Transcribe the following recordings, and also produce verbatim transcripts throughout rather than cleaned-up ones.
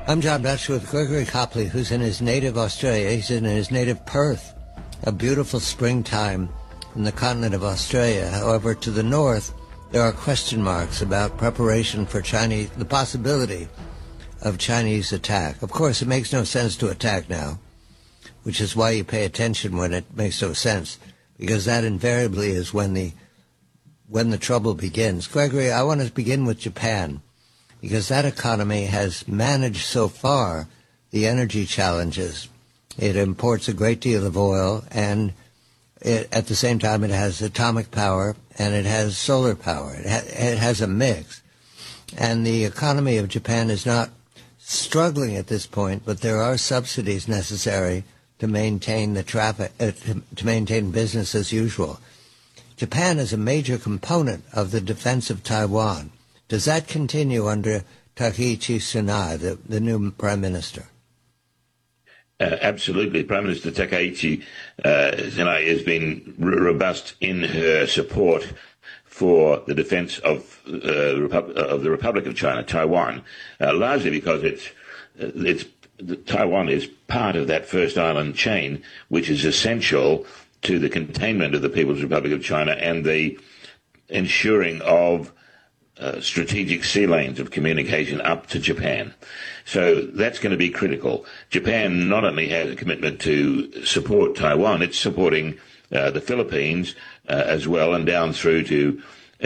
I'm John Batchelor with Gregory Copley, who's in his native Australia. He's in his native Perth, a beautiful springtime in the continent of Australia. However, to the north, there are question marks about preparation for Chinese, the possibility of Chinese attack. Of course, it makes no sense to attack now, which is why you pay attention when it makes no sense, because that invariably is when the when the trouble begins. Gregory, I want to begin with Japan, because that economy has managed so far the energy challenges. It imports a great deal of oil, and it, at the same time it has atomic power and it has solar power. It, ha- it has a mix. And the economy of Japan is not struggling at this point, but there are subsidies necessary to maintain the traffic, uh, to, to maintain business as usual. Japan is a major component of the defense of Taiwan. Does that continue under Takaichi Tsunai, the, the new prime minister? Uh, absolutely. Prime Minister Takaichi uh, Tsunai has been r- robust in her support for the defense of, uh, Repub- of the Republic of China, Taiwan, uh, largely because it's, it's, Taiwan is part of that first island chain, which is essential to the containment of the People's Republic of China and the ensuring of uh, strategic sea lanes of communication up to Japan. So that's going to be critical. Japan not only has a commitment to support Taiwan, it's supporting uh, the Philippines uh, as well, and down through to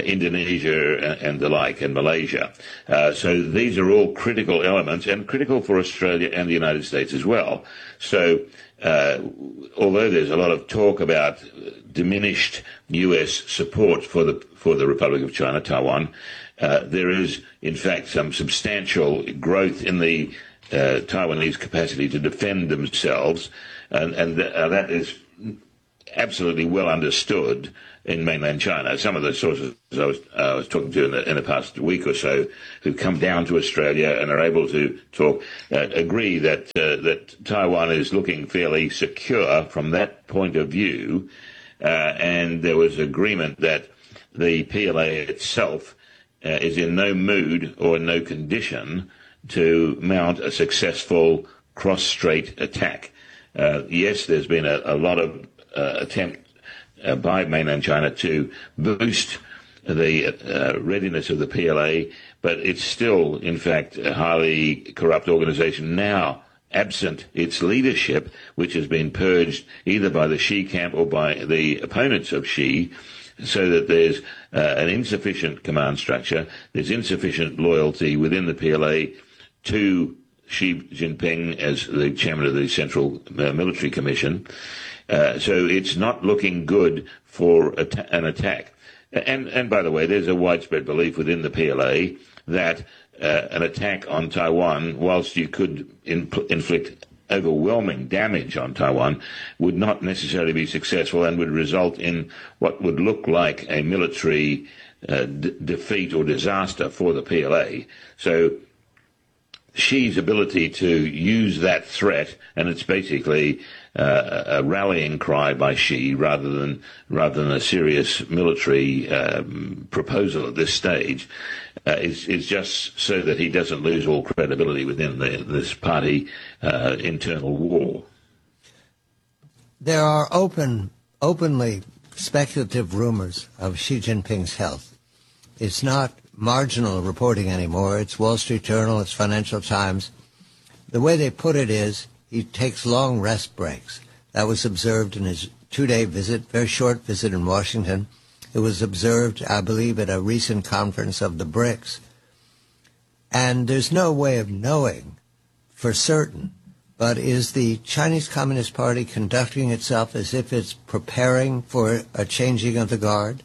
Indonesia and the like, and Malaysia. Uh, so these are all critical elements, and critical for Australia and the United States as well. So uh, although there's a lot of talk about diminished U S support for the for the Republic of China, Taiwan, uh, there is in fact some substantial growth in the uh, Taiwanese capacity to defend themselves, and, and th- uh, that is absolutely well understood in mainland China. Some of the sources I was, uh, I was talking to in the, in the past week or so, who've come down to Australia and are able to talk, uh, agree that uh, that Taiwan is looking fairly secure from that point of view, uh, and there was agreement that the P L A itself uh, is in no mood or no condition to mount a successful cross-strait attack. Uh, yes, there's been a, a lot of uh, attempt Uh, by mainland China to boost the uh, readiness of the P L A, but it's still, in fact, a highly corrupt organization now, absent its leadership, which has been purged either by the Xi camp or by the opponents of Xi, so that there's uh, an insufficient command structure, there's insufficient loyalty within the P L A to Xi Jinping as the chairman of the Central uh, Military Commission. Uh, so it's not looking good for at- an attack. And, and by the way, there's a widespread belief within the P L A that uh, an attack on Taiwan, whilst you could infl- inflict overwhelming damage on Taiwan, would not necessarily be successful and would result in what would look like a military uh, d- defeat or disaster for the P L A. So Xi's ability to use that threat, and it's basically uh, a rallying cry by Xi rather than rather than a serious military um, proposal at this stage, uh, is, is just so that he doesn't lose all credibility within the, this party uh, internal war. There are open, openly speculative rumors of Xi Jinping's health. It's not marginal reporting anymore. It's Wall Street Journal, it's Financial Times. The way they put it is he takes long rest breaks. That was observed in his two-day visit, very short visit in Washington. It was observed, I believe, at a recent conference of the BRICS. And there's no way of knowing for certain, but is the Chinese Communist Party conducting itself as if it's preparing for a changing of the guard?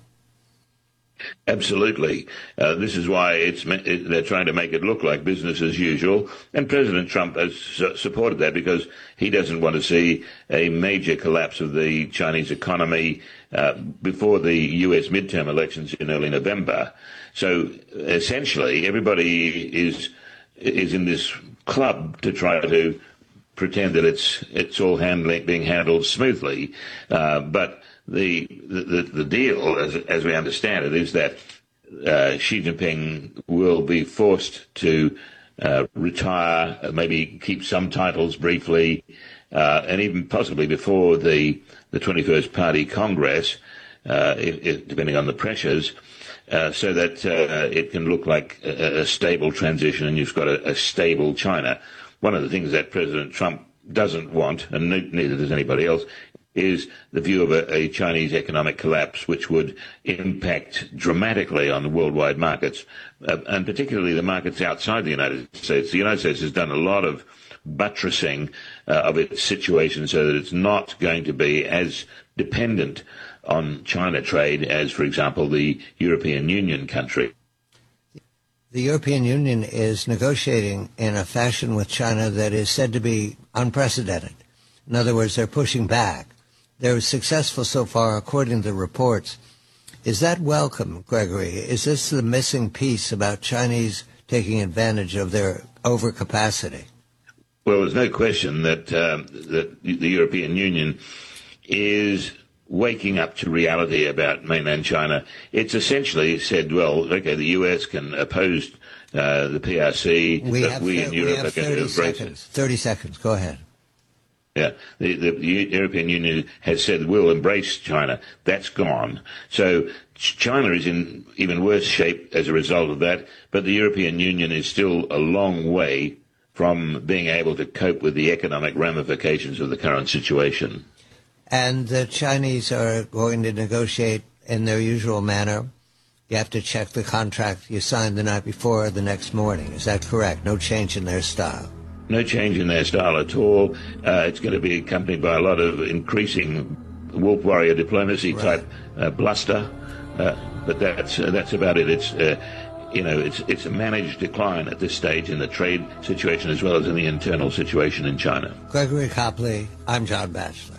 Absolutely. Uh, this is why it's it, they're trying to make it look like business as usual. And President Trump has su- supported that because he doesn't want to see a major collapse of the Chinese economy uh, before the U S midterm elections in early November. So essentially, everybody is is in this club to try to pretend that it's it's all handling, being handled smoothly, uh, but The, the the deal, as as we understand it, is that uh, Xi Jinping will be forced to uh, retire, uh, maybe keep some titles briefly, uh, and even possibly before the, the twenty-first Party Congress, uh, if, if, depending on the pressures, uh, so that uh, it can look like a, a stable transition and you've got a, a stable China. One of the things that President Trump doesn't want, and neither does anybody else, is the view of a, a Chinese economic collapse, which would impact dramatically on the worldwide markets, uh, and particularly the markets outside the United States. The United States has done a lot of buttressing uh, of its situation so that it's not going to be as dependent on China trade as, for example, the European Union country. The European Union is negotiating in a fashion with China that is said to be unprecedented. In other words, they're pushing back. They're successful so far, according to reports. Is that welcome, Gregory? Is this the missing piece about Chinese taking advantage of their overcapacity? Well, there's no question that, um, that the European Union is waking up to reality about mainland China. It's essentially said, well, okay, the U S can oppose uh, the P R C, we but have, we in we Europe have are going to embrace seconds. it. thirty seconds. Go ahead. Yeah, the, the European Union has said we'll embrace China. That's gone. So China is in even worse shape as a result of that, but the European Union is still a long way from being able to cope with the economic ramifications of the current situation. And the Chinese are going to negotiate in their usual manner. You have to check the contract you signed the night before or the next morning. Is that correct? No change in their style? No change in their style at all. Uh, it's going to be accompanied by a lot of increasing wolf warrior diplomacy right. type uh, bluster, uh, but that's uh, that's about it. It's uh, you know it's it's a managed decline at this stage in the trade situation as well as in the internal situation in China. Gregory Copley, I'm John Batchelor.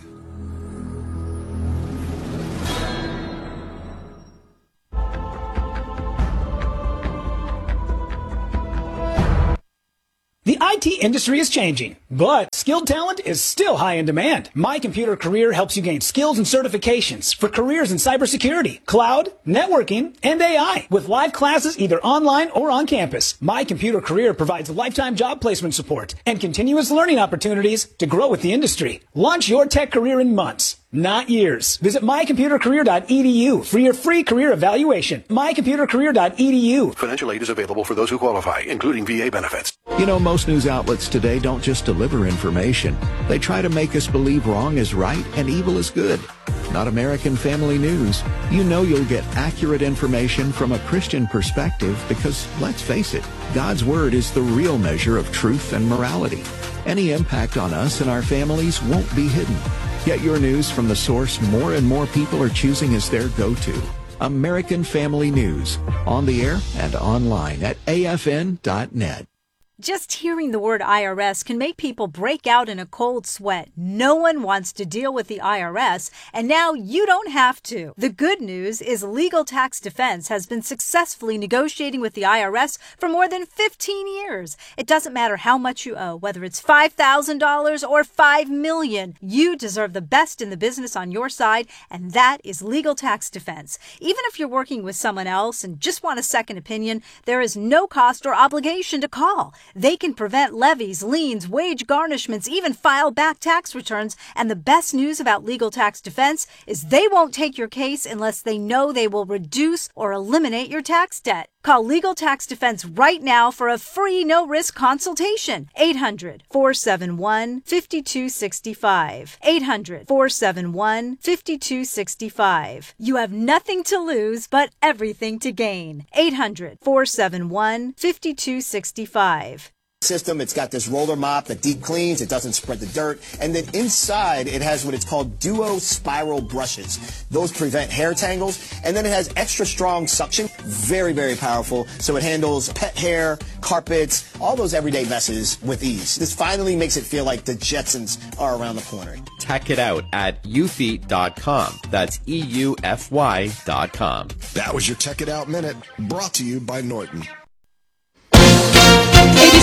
The I T industry is changing, but skilled talent is still high in demand. My Computer Career helps you gain skills and certifications for careers in cybersecurity, cloud, networking, and A I with live classes either online or on campus. My Computer Career provides lifetime job placement support and continuous learning opportunities to grow with the industry. Launch your tech career in months, not years. Visit my computer career dot e d u for your free career evaluation. my computer career dot e d u. Financial aid is available for those who qualify, including V A benefits. You know, most news outlets today don't just deliver information. They try to make us believe wrong is right and evil is good. Not American Family News. You know you'll get accurate information from a Christian perspective because, let's face it, God's Word is the real measure of truth and morality. Any impact on us and our families won't be hidden. Get your news from the source more and more people are choosing as their go-to. American Family News. On the air and online at A F N dot net. Just hearing the word I R S can make people break out in a cold sweat. No one wants to deal with the I R S, and now you don't have to. The good news is Legal Tax Defense has been successfully negotiating with the I R S for more than fifteen years. It doesn't matter how much you owe, whether it's five thousand dollars or five million dollars. You deserve the best in the business on your side, and that is Legal Tax Defense. Even if you're working with someone else and just want a second opinion, there is no cost or obligation to call. They can prevent levies, liens, wage garnishments, even file back tax returns. And the best news about Legal Tax Defense is they won't take your case unless they know they will reduce or eliminate your tax debt. Call Legal Tax Defense right now for a free no-risk consultation. eight hundred, four seven one, five two six five. eight hundred, four seven one, five two six five. You have nothing to lose but everything to gain. eight hundred, four seven one, five two six five. System. It's got this roller mop that deep cleans. It doesn't spread the dirt. And then inside, it has what it's called duo spiral brushes. Those prevent hair tangles. And then it has extra strong suction. Very, very powerful. So it handles pet hair, carpets, all those everyday messes with ease. This finally makes it feel like the Jetsons are around the corner. Check it out at eufy dot com. That's E U F Y dot com. That was your Tech It Out Minute, brought to you by Norton. A B C News.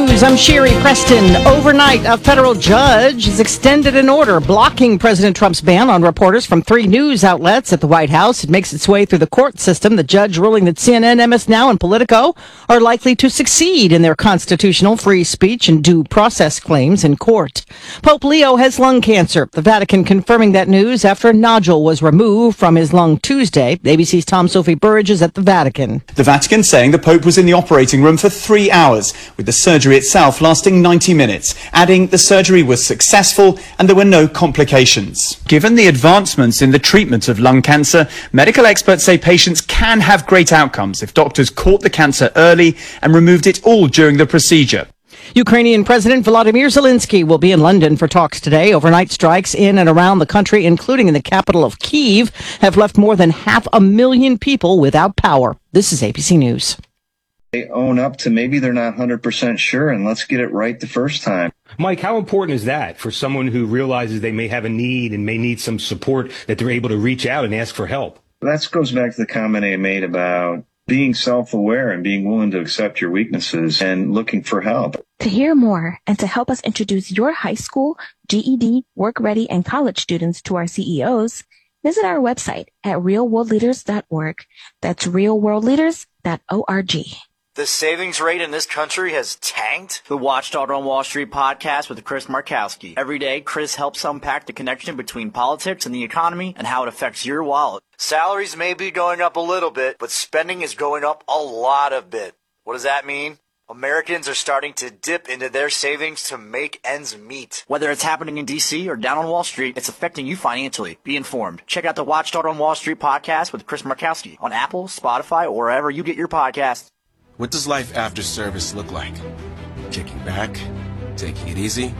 News, I'm Sherry Preston. Overnight, a federal judge has extended an order blocking President Trump's ban on reporters from three news outlets at the White House. It makes its way through the court system. The judge ruling that C N N, M S Now, and Politico are likely to succeed in their constitutional free speech and due process claims in court. Pope Leo has lung cancer. The Vatican confirming that news after a nodule was removed from his lung Tuesday. A B C's Tom Sophie Burridge is at the Vatican. The Vatican saying the Pope was in the operating room for three hours, with the surgery itself lasting ninety minutes, adding the surgery was successful and there were no complications. Given the advancements in the treatment of lung cancer, medical experts say patients can have great outcomes if doctors caught the cancer early and removed it all during the procedure. Ukrainian President Volodymyr Zelensky will be in London for talks today. Overnight strikes in and around the country, including in the capital of Kyiv, have left more than half a million people without power. This is A B C News. They own up to maybe they're not one hundred percent sure, and let's get it right the first time. Mike, how important is that for someone who realizes they may have a need and may need some support, that they're able to reach out and ask for help? That goes back to the comment I made about being self-aware and being willing to accept your weaknesses and looking for help. To hear more and to help us introduce your high school, G E D, work ready, and college students to our C E Os, visit our website at real world leaders dot org. That's real world leaders dot org. The savings rate in this country has tanked. The Watchdog on Wall Street podcast with Chris Markowski. Every day, Chris helps unpack the connection between politics and the economy and how it affects your wallet. Salaries may be going up a little bit, but spending is going up a lot of bit. What does that mean? Americans are starting to dip into their savings to make ends meet. Whether it's happening in D C or down on Wall Street, it's affecting you financially. Be informed. Check out the Watchdog on Wall Street podcast with Chris Markowski on Apple, Spotify, or wherever you get your podcasts. What does life after service look like? Kicking back? Taking it easy?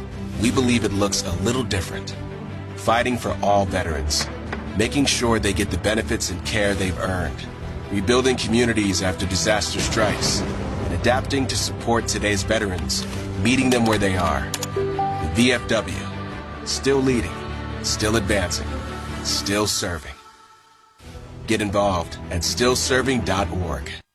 We believe it looks a little different. Fighting for all veterans. Making sure they get the benefits and care they've earned. Rebuilding communities after disaster strikes. And adapting to support today's veterans. Meeting them where they are. The V F W. Still leading. Still advancing. Still serving. Get involved at still serving dot org.